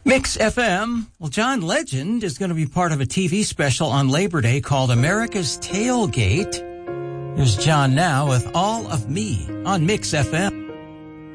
Mix FM. Well, John Legend is going to be part of a TV special on Labor Day called America's Tailgate. Here's John now with All of Me on Mix FM.